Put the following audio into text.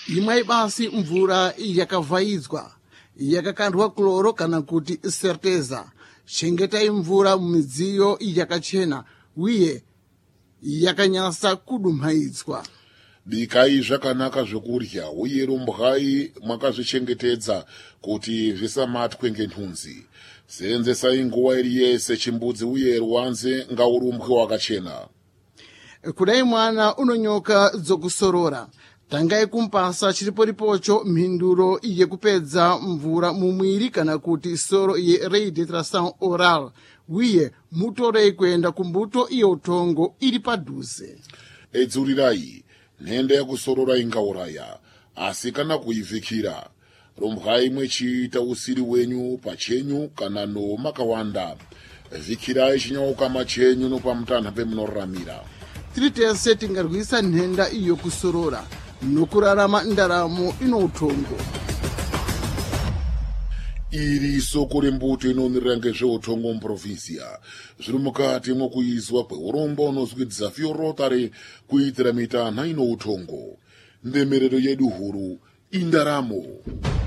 imwe basi mvura yakavhaidzwa yakakandwa kloro kana kuti certeza. Chengetai mvura mumidziyo yakachena uye yakanyasa kudumhaidzwa. Bikai zvakanaka zvokurya uye rumbai mwakazvichengetedza kuti zvisamatwe ngenhunzi. Seenzesai nguva iri yese chimbudzi uye rwanze ngaurumbwe wakachena. Kudai mwana unonyoka dzokusorora, tangai kumpasa chiriporipocho mhinduro yekupedza mvura mumwiri kana kuti soro ye rehydratation oral uye mutorei kuenda kumbuto iyotongo iri padhuze. Edzurirai nhenda yakusorora ingauraya, asi kana kuivhikira rumbwai mwechiita usiri wenyu pachenyu kana nomakawanda. Vhikirai chinyaukama chenyu nopamutanha pemunoraramira. Tiri tese tingarwisa nhenda iyo kusorora nokurarama ndaramo ino utongo. Iri soko rembuto inoonera ngezveutongo muprovinsia zviri mukati mwokuizwa kweurombo unozwi Desafio Rotary kuitira mitanha ino utongo. Ndemerero yedu huru indaramo.